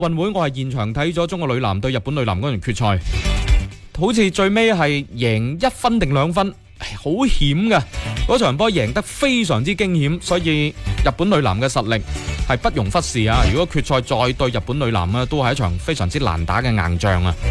運會我係現場睇咗中國女籃對日本女籃嗰場決賽，好似最尾係贏1分定2分，好險㗎。嗰場波贏得非常之驚險，所以日本女籃嘅實力係不容忽視啊！如果決賽再對日本女籃啊，都係一場非常之難打嘅硬仗啊！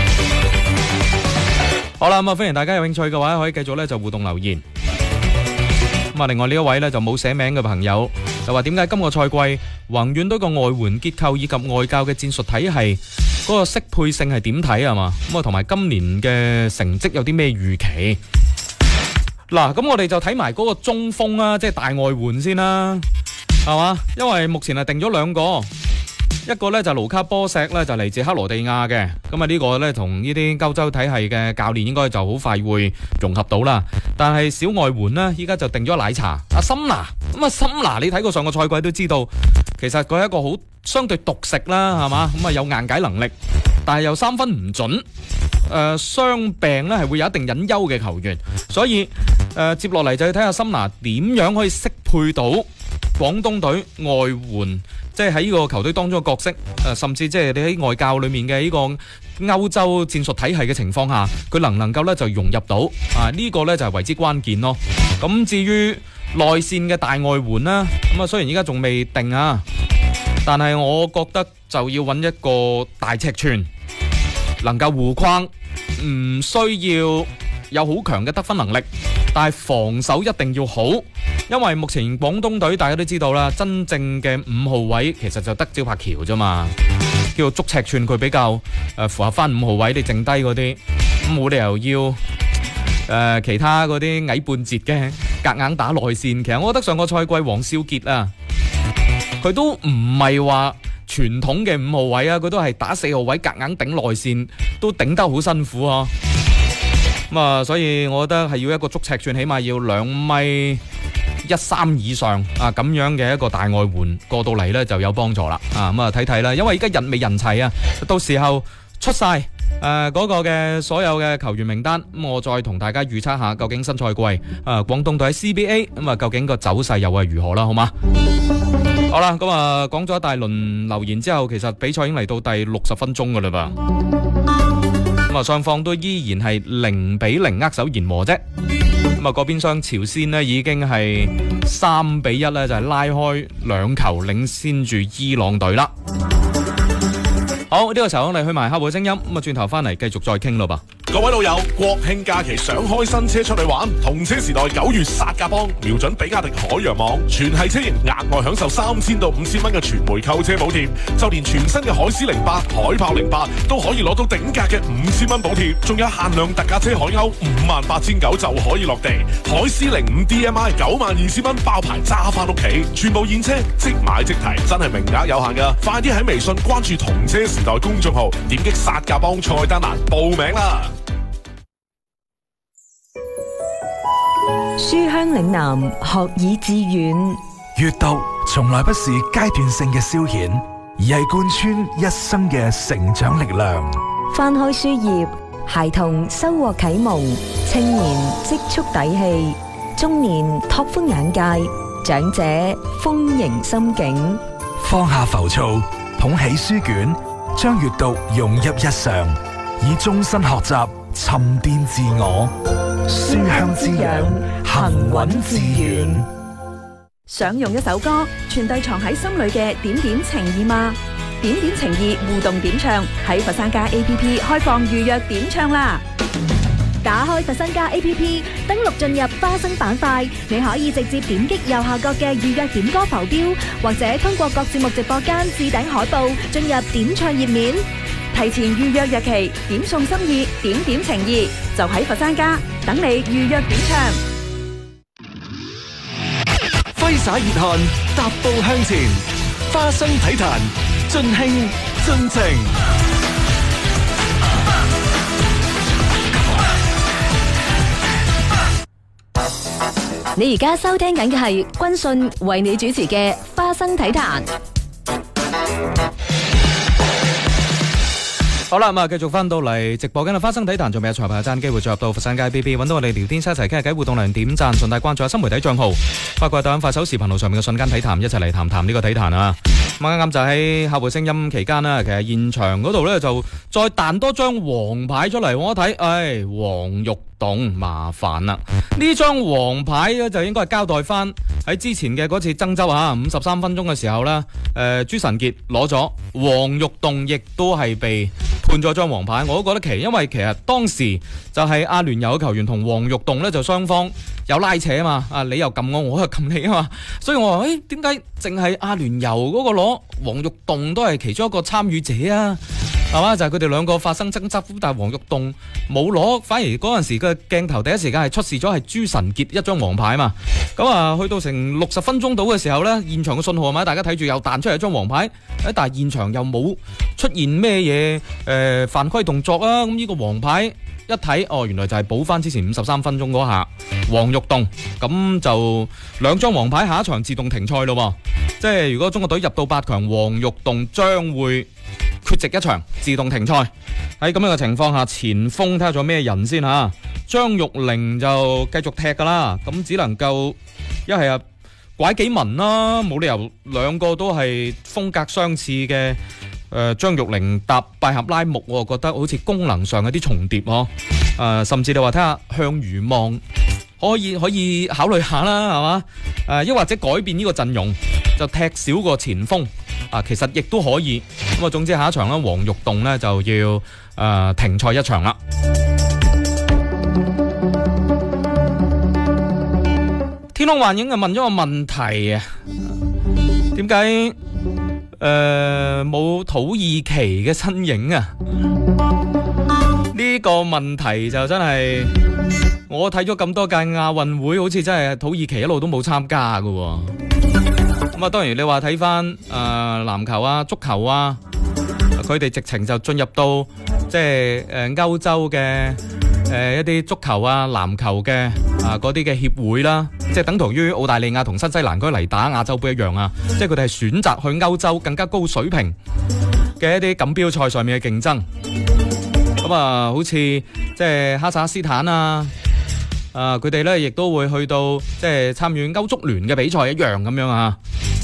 好啦，咁啊，歡迎大家有興趣嘅話，可以繼續咧就互動留言。咁啊，另外呢一位咧就冇寫名嘅朋友就話，點解今個賽季宏遠隊個外援結構以及外教嘅戰術體系嗰個適配性係點睇啊嘛？咁啊，同埋今年嘅成績有啲咩預期？嗱，咁我哋就睇埋嗰個中鋒啊，即係大外援先啦，係嘛？因為目前係定咗2個。一個咧就盧卡波石咧就嚟自克羅地亞嘅，咁啊呢個咧同呢啲歐洲體系嘅教練應該就好快會融合到啦。但係小外援呢，依家就定咗奶茶阿森拿，咁啊森拿你睇過上個賽季都知道，其實佢係一個好相對獨食啦，係嘛？咁啊有硬解能力，但係又3分唔準，傷病咧係會有一定隱憂嘅球員，所以接落嚟就要睇下森拿點樣可以適配到廣東隊外援。即係喺呢個球隊當中嘅角色，甚至即係你喺外教裏面嘅呢個歐洲戰術體系嘅情況下，佢能唔能夠咧就融入到呢個咧就係為之關鍵咯。咁至於內線嘅大外援啦，咁啊雖然依家仲未定啊，但係我覺得就要揾一個大尺寸，能夠護框，唔需要有好強嘅得分能力，但係防守一定要好，因為目前廣東隊大家都知道啦，真正嘅5號位其實就得招柏橋啫嘛，叫做足尺寸，佢比較符合翻5號位，你剩低嗰啲冇理由要其他嗰啲矮半截嘅夾硬打內線。其實我覺得上個賽季黃少傑啊，佢都唔係話傳統嘅5號位啊，佢都係打4號位夾硬頂內線，都頂得好辛苦啊。咁啊，所以我覺得係要一個足尺寸，起碼要2.13米以上啊，咁樣嘅一個大外援過到嚟呢就有幫助啦。咁啊睇睇啦，因為而家人未人齊啊，到時候出晒嗰個嘅所有嘅球員名單，咁我再同大家預測下究竟新賽季廣東隊喺 CBA 咁啊究竟個走勢又係如何啦，好嗎？好啦，咁啊講咗一大輪留言之後，其實比賽已經嚟到第60分鐘噶啦噃。咁啊，雙方都依然係0-0握手言和啫。咁啊，嗰邊廂朝鮮呢已經係3-1咧，就係拉開2球領先住伊朗隊啦。好，呢個時候我哋去埋客戶聲音，咁啊轉頭翻嚟繼續再傾咯噃。 各位老友，國慶假期想開新車出去玩，同車時代9月殺價幫，瞄準比亞迪海洋網，全系車型額外享受3000到5000蚊嘅全枚購車補貼，就連全新嘅海獅08、海豹08都可以攞到頂格嘅5000蚊補貼，仲有限量特價車海鷗58900就可以落地，海獅05 DMI 92000蚊包牌揸翻屋企，全部現車即買即提，真係名額有限噶，快啲喺微信關注同車時代公眾號，點擊殺價幫菜單欄報名啦！ 書香嶺南，學以致遠。 閱讀從來不是階段性嘅消遣，而係貫穿一生嘅成長力量。 翻開書頁，孩童收穫啟蒙，青年積蓄底氣，中年拓寬眼界，長者豐盈心境。 放下浮躁，捧起書卷，將閱讀融入日常，以終身學習沉澱自我。書香滋養，行穩致遠。 想用一首歌傳遞藏喺心裏嘅點點情意嗎？點點情意互動點唱喺佛山家 APP 開放預約點唱啦！打開佛山家 APP， 登錄進入花生板塊，你可以直接點擊右下角嘅預約點歌浮標，或者通過各節目直播間置頂海報進入點唱頁面，提前預約日期，點送心意，點點情意，就喺佛山家等你預約點唱。 揮灑熱汗，踏步向前，花生體壇盡興盡情。 你而家收聽緊嘅係軍訊為你主持嘅花生體壇。 好啦，咁啊，繼續翻到嚟直播緊嘅花生體壇，仲未有彩排讚機會進入到佛山街 B B， 揾到我哋聊天室一齊傾下偈，互動量點讚，順帶關注下新媒體賬號，包括抖音、快手視頻號上面嘅瞬間體壇，一齊嚟談談呢個體壇啊！咁啱啱就喺客戶聲音期間啦，其實現場嗰度咧就再彈多張黃牌出嚟，我一睇，黃玉棟麻煩啦！呢張黃牌咧就應該係交代翻喺之前嘅嗰次爭執啊，53分鐘嘅時候咧，朱晨傑攞咗，黃玉棟亦都係被判咗張黃牌，我都覺得奇，因為其實當時就係阿聯酋嘅球員同黃玉棟咧就雙方有拉扯啊嘛，你又撳我又撳你啊嘛，所以我話點解淨係阿聯酋嗰個攞，黃玉棟都係其中一個參與者啊？係嘛？就係佢哋兩個發生爭執，但係黃玉棟冇攞，反而嗰陣時嘅鏡頭第一時間係出示咗係朱晨傑一張黃牌嘛。咁啊，去到成60分鐘到嘅時候呢，現場嘅信號係咪？大家睇住又彈出嚟一張黃牌，但係現場又冇出現咩嘢犯規動作啊。咁呢個黃牌一睇，原來就係補翻之前53分鐘嗰下黃玉棟，咁就2張黃牌，下一場自動停賽咯。即係如果中國隊入到8強，黃玉棟將會缺席一場，自動停賽。喺咁樣嘅情況下，前鋒睇下咗咩人先吓。張玉寧就繼續踢噶啦，咁只能夠一係拐幾文啦，冇理由兩個都係風格相似嘅。張玉寧搭拜合拉木，我覺得好似功能上有啲重疊嗬。甚至你話睇下向魚望可以考慮下啦，係嘛？抑或者改變呢個陣容，就踢少個前鋒。其實亦都可以。咁啊，總之下一場咧，黃玉棟咧就要停賽一場啦。天空幻影就問咗個問題啊，點解冇土耳其嘅身影啊？呢個問題就真係我睇咗咁多屆亞運會，好似真係土耳其一路都冇參加噶。咁啊，當然你話睇翻籃球啊、足球啊，佢哋直情就進入到即係歐洲嘅一啲足球啊、籃球嘅嗰啲嘅協會啦，即係等同於澳大利亞同新西蘭嗰嚟打亞洲杯一樣啊，即係佢哋係選擇去歐洲更加高水平嘅一啲錦標賽上面嘅競爭。咁啊，好似即係哈薩克斯坦啊。佢哋咧亦都會去到即係參與歐足聯嘅比賽一樣咁樣啊。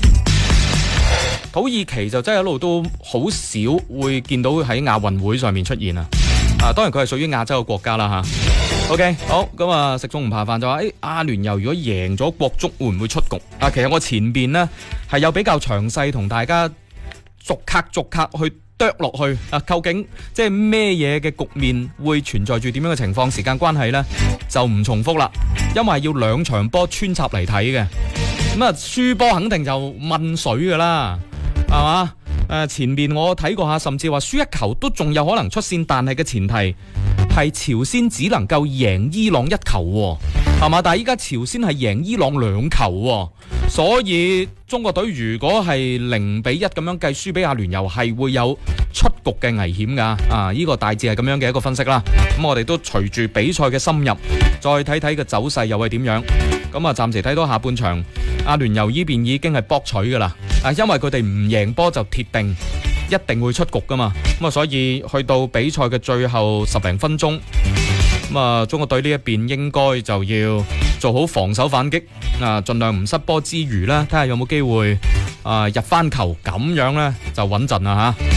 土耳其就真係一路都好少會見到喺亞運會上面出現啊。當然佢係屬於亞洲嘅國家啦吓。OK， 好，咁啊，食餸唔怕飯就話，阿聯酋如果贏咗國足會唔會出局？其實我前邊呢係有比較詳細同大家逐卡去剁落去究竟即係咩嘢嘅局面會存在住點樣嘅情況？時間關係呢，就唔重複啦，因為要2場波穿插嚟睇嘅。咁啊，輸波肯定就問水噶啦，係嘛？前面我睇過下，甚至話輸一球都仲有可能出線，但係嘅前提係朝鮮只能夠贏伊朗1球，係嘛？但係依家朝鮮係贏伊朗2球，所以中國隊如果係0-1咁樣計輸俾阿聯酋，係會有出局嘅危險噶。呢個大致係咁樣嘅一個分析啦。咁我哋都隨住比賽嘅深入，再睇睇個走勢又係點樣。咁啊，暫時睇到下半場，阿聯酋呢邊已經係博取噶啦。因為佢哋唔贏波就鐵定一定會出局噶嘛。咁啊，所以去到比賽嘅最後10零分鐘，咁啊，中國隊呢一邊應該就要做好防守反擊，盡量唔失波之餘啦，睇下有冇機會入翻球，咁樣呢就穩陣啦吓。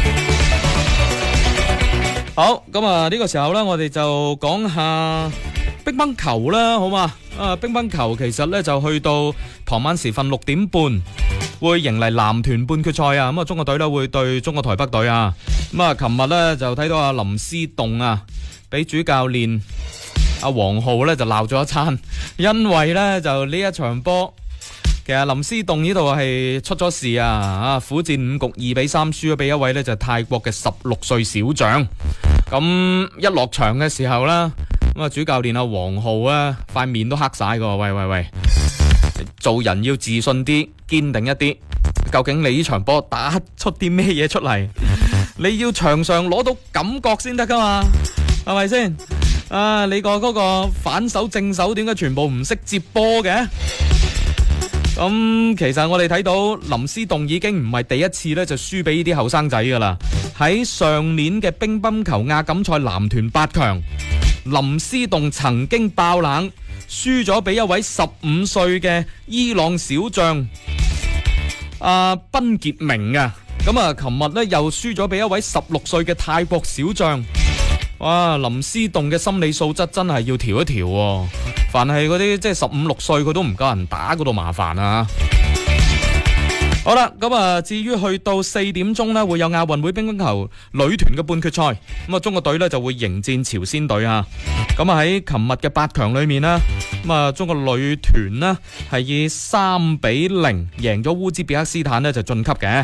好，咁啊呢個時候呢，我哋就講下乒乓球啦，好嘛？乒乓球其實呢就去到傍晚時分6點半會迎嚟男團半決賽啊！咁啊，中國隊呢會對中國台北隊啊。咁啊，琴日呢就睇到阿林思棟啊，俾主教練阿黃浩呢就鬧咗一餐，因為呢就呢一場波，其實林思棟呢度係出咗事啊！苦戰5局2-3輸咗俾一位呢就泰國嘅16歲小將。咁一落場嘅時候啦，咁啊主教練阿黃浩啊塊面都黑晒噶，喂，做人要自信啲，堅定一啲。究竟你呢場波打出啲咩嘢出嚟？你要場上攞到感覺先得噶嘛，係咪先？你個嗰個反手正手點解全部唔識接波嘅？ 咁其實我哋睇到林思棟已經唔係第一次咧就輸俾呢啲後生仔噶啦。喺上年嘅乒乓球亞錦賽男團8強，林思棟曾經爆冷輸咗俾一位15歲嘅伊朗小將賓傑明啊。咁啊，琴日咧又輸咗俾一位16歲嘅泰國小將。哇！林思棟嘅心理素質真係要調一調喎。凡係嗰啲即係15、16歲佢都唔夠人打嗰度麻煩啊！好啦，咁啊，至於去到4點鐘呢，會有亞運會乒乓球女團嘅半決賽。咁啊，中國隊呢就會迎戰朝鮮隊啊。咁啊，喺琴日嘅8強裏面呢，咁啊，中國女團呢係以3-0贏咗烏茲別克斯坦呢，就晉級嘅。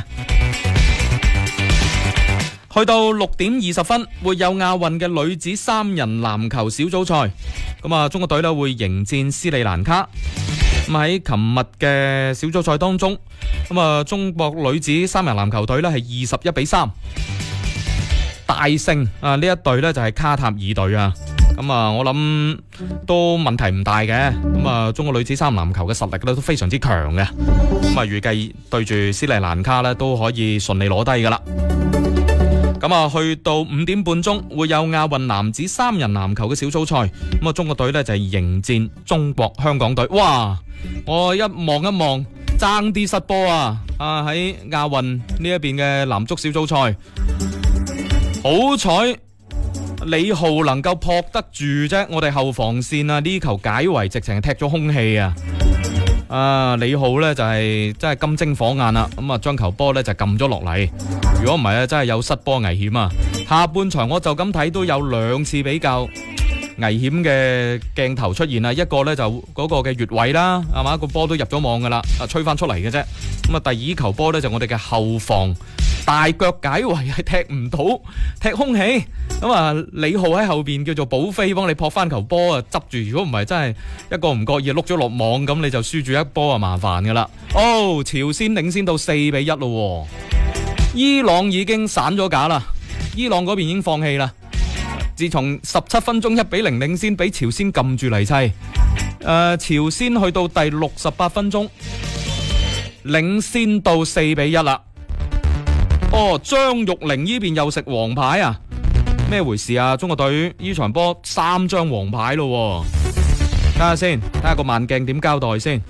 去到6點20分，會有亞運嘅女子3人籃球小組賽。咁啊，中國隊呢會迎戰斯里蘭卡。咁喺琴日嘅小組賽當中，咁啊，中國女子3人籃球隊呢係21-3大勝啊！呢一隊呢就係卡塔爾隊啊。咁啊，我諗都問題唔大嘅。咁啊，中國女子3人籃球嘅實力呢都非常之強嘅。咁啊，預計對住斯里蘭卡呢都可以順利攞低噶啦。咁啊，去到5點半鐘會有亞運男子3人籃球嘅小組賽。咁啊，中國隊呢就係迎戰中國香港隊。哇！我一望一望，爭啲失波啊！喺亞運呢一邊嘅男足小組賽，好彩李浩能夠撲得住啫。我哋後防線啊，呢球解圍直情係踢咗空氣啊！李浩呢就係真係金睛火眼啦。咁啊，將球波呢就撳咗落嚟。如果唔係咧，真係有失波危險啊！下半場我就咁睇都有2次比較危險嘅鏡頭出現啦。一個呢就嗰個嘅越位啦，係嘛，個波都入咗網噶啦，吹翻出嚟嘅啫。咁啊，第二球波呢就我哋嘅後防大腳解圍係踢唔到，踢空氣。咁啊，李浩喺後邊叫做保飛幫你撲翻球波啊，執住。如果唔係真係一個唔覺意碌咗落網，咁你就輸住一波啊，麻煩噶啦。哦，朝鮮領先到4-1咯。伊朗已經散咗架啦，伊朗嗰邊已經放棄啦。自從17分鐘1-0領先，俾朝鮮撳住嚟砌。朝鮮去到第68分鐘領先到4-1啦。哦，張玉玲呢邊又食黃牌啊？咩回事啊？中國隊呢場波3張黃牌咯。睇下先，睇下個慢鏡點交代先。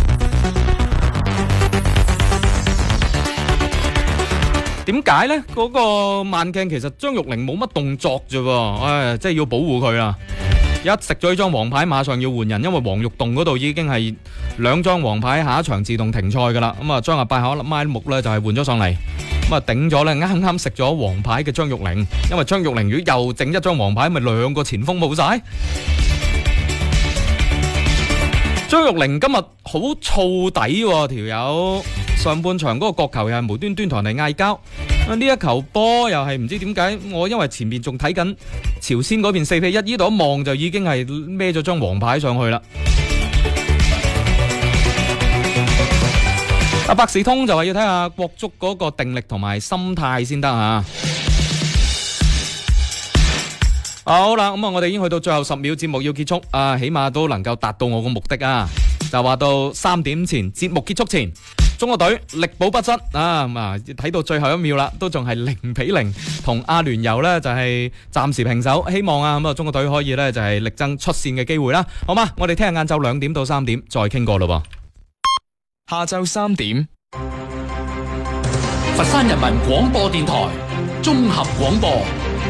點解呢？嗰個慢鏡其實張玉玲冇乜動作啫，即係要保護佢啊！一食咗呢張黃牌，馬上要換人，因為黃玉棟嗰度已經係2張黃牌，下一場自動停賽噶啦。咁啊，張阿拜考拉木呢就係換咗上嚟，咁啊頂咗呢啱啱食咗黃牌嘅張玉玲，因為張玉玲如果又整一張黃牌，咪2個前鋒冇晒。張玉玲今日好燥底喎，條友上半場嗰個角球又係無端端同人哋嗌交，呢一球波又係唔知點解，我因為前面仲睇緊朝鮮嗰邊4-1，呢度一望就已經係孭咗張黃牌上去啦。阿百事通就話要睇下國足嗰個定力同埋心態先得啊。好啦，咁啊，我哋已經去到最後10秒，節目要結束啊，起碼都能夠達到我個目的啊，就話到3點前，節目結束前，中國隊力保不失啊，睇到最後1秒啦，都仲係0-0，同阿聯酋呢就係暫時平手，希望啊咁啊中國隊可以呢就係力爭出線嘅機會啦，好嘛？我哋聽日晏晝2點到3點再傾過咯噃。 下晝3點， 佛山人民廣播電台綜合廣播。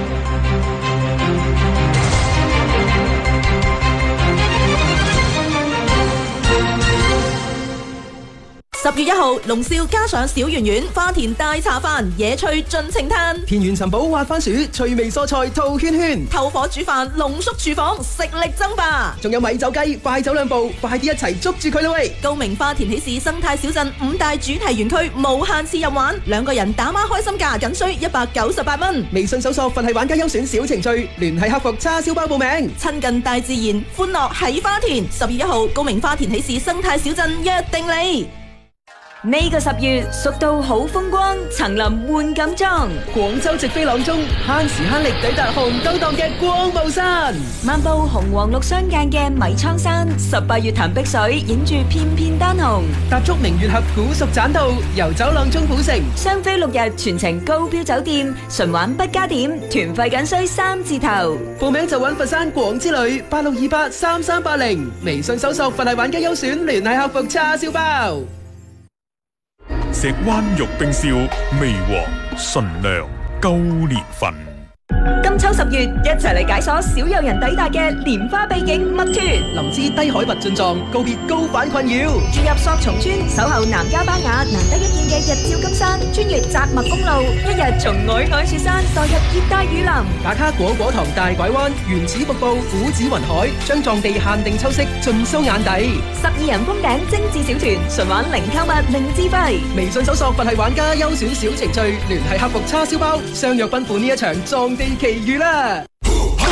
10月1號，龍少加上小圓圓花田大茶飯，野趣盡情嘆。 田園尋寶滑番薯，趣味蔬菜套圈圈。 透火煮飯，濃縮廚房，食力爭霸。 仲有米酒雞，快走2步，快啲一齊捉住佢啦喂！ 高明花田喜事生態小鎮5大主題園區無限次任玩，2個人打孖開心價僅需198蚊。 微信搜索佛系玩家優選小程序，聯繫客服叉燒包報名。 親近大自然，歡樂喺花田。10月1號，高明花田喜事生態小鎮約定你。 呢個10月，蜀道好風光，層林換錦裝。 廣州直飛朗中，慳時慳力抵達紅燈檔嘅光霧山。 漫步紅黃綠相間嘅米倉山，18月潭碧水映住片片丹紅。 踏足明月峽古蜀棧道，遊走朗中古城。 雙飛6日，全程高標酒店，純玩不加點，團費僅需3字頭。 報名就揾佛山廣之旅86283380，微信搜索佛系玩家優選聯繫客服叉燒包。 石灣玉冰燒，味和純良高年份。 金秋10月，一齊嚟解鎖少有人抵達嘅蓮花秘境密團。 林芝低海拔進藏，告別高反困擾。 住入索松村，守候南迦巴雅難得一見嘅日照金山，穿越澤麥公路，一日從皚皚雪山墮入熱帶雨林。 打卡果果塘大拐彎、原始瀑布、古寺雲海，將藏地限定秋色盡收眼底。 12人封頂精緻小團，純玩零購物零資費。 微信搜索佛系玩家優選小程序，聯繫客服叉燒包，相約奔赴呢一場藏地奇遇啦！